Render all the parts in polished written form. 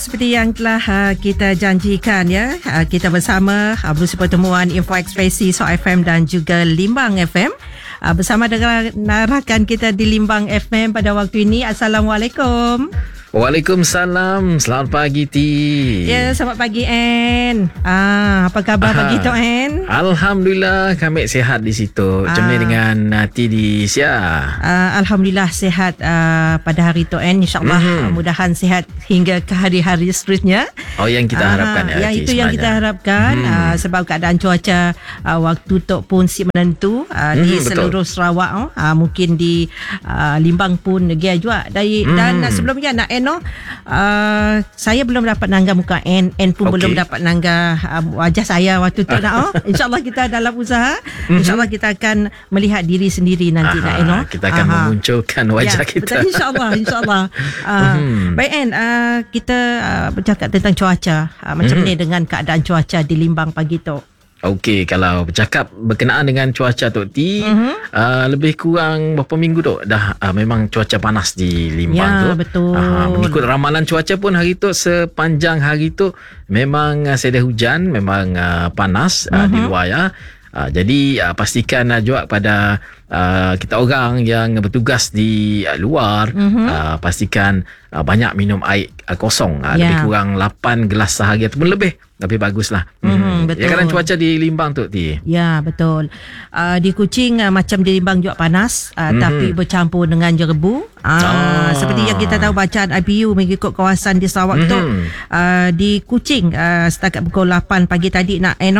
Seperti yang telah kita janjikan ya, kita bersama berusaha pertemuan Info Ekspresi So FM dan juga Limbang FM bersama dengan rakan kita di Limbang FM pada waktu ini. Assalamualaikum. Waalaikumsalam. Selamat pagi Ti. Ya, selamat pagi Ann. Apa khabar pagi tu Ann? Alhamdulillah kami sihat di situ. Macam ni dengan Ti di Sia. Alhamdulillah sihat pada hari tu Ann. InsyaAllah mudahan sihat hingga ke hari-hari seterusnya. Oh, yang kita harapkan ya. Itu yang kita harapkan sebab keadaan cuaca waktu tu pun si menentu di seluruh Sarawak. Mungkin di Limbang pun negara juga. Dan sebelumnya nak saya belum dapat nanggah muka N pun belum dapat nanggah wajah saya waktu tu InsyaAllah kita dalam usaha InsyaAllah kita akan melihat diri sendiri nanti kita akan memunculkan wajah kita. Betul, InsyaAllah Baik N, kita bercakap tentang cuaca macam ni dengan keadaan cuaca di Limbang pagi tu. Okey, kalau bercakap berkenaan dengan cuaca Tok T, lebih kurang berapa minggu tu dah memang cuaca panas di Limbang tu. Ya, betul. Mengikut ramalan cuaca pun hari tu sepanjang hari tu memang sedia hujan, memang panas di luar ya. Jadi pastikan juga pada kita orang yang bertugas di luar pastikan banyak minum air kosong, lebih kurang 8 gelas sehari ataupun lebih baguslah. Betul. Ya, kerana cuaca di Limbang tu Ti. Ya, betul. Di Kuching macam di Limbang juga panas tapi bercampur dengan jerebu. Seperti yang kita tahu bacaan IPU mengikut kawasan di Sarawak tu di Kuching setakat pukul 8 pagi tadi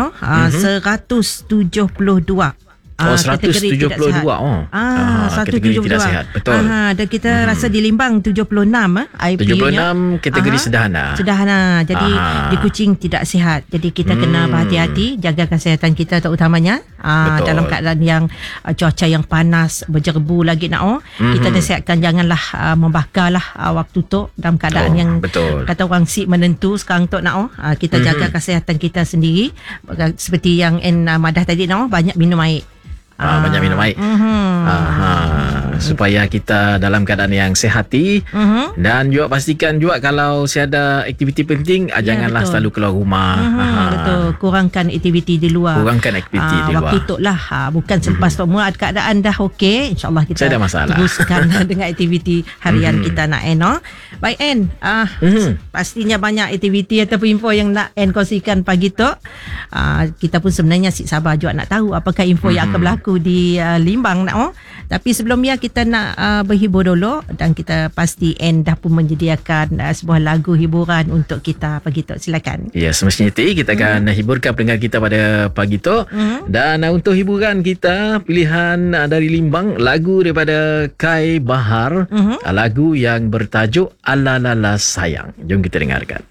172 172. Kategori tidak sihat. Betul. Dan kita rasa di Limbang 76 IPU-nya. 76 kategori sederhana. Jadi di Kuching tidak sihat. Jadi kita kena berhati-hati, jaga kesihatan kita terutamanya dalam keadaan yang cuaca yang panas, berjerebu lagi kita nasihatkan janganlah membakarlah waktu tu dalam keadaan yang kata orang si menentu sekarang tu kita jaga kesihatan kita sendiri seperti yang Madah tadi banyak minum air. Banyak minum air supaya kita dalam keadaan yang sehati dan juga pastikan juga kalau ada aktiviti penting janganlah selalu keluar rumah. Betul, kurangkan aktiviti di luar. Waktu tu lah bukan selepas semua keadaan dah okey, insyaAllah kita teruskan dengan aktiviti harian kita nak Baik N, pastinya banyak aktiviti ataupun info yang nak N kongsikan pagi tu. Kita pun sebenarnya sabar juga nak tahu apakah info yang akan berlaku di Limbang tapi sebelumnya kita nak berhibur dulu dan kita pasti N dah pun menyediakan sebuah lagu hiburan untuk kita pagi tu. Silakan. Ya, semestinya kita akan hiburkan pendengar kita pada pagi tu dan untuk hiburan kita pilihan dari Limbang lagu daripada Kai Bahar, lagu yang bertajuk Ala Lala Sayang. Jom kita dengarkan.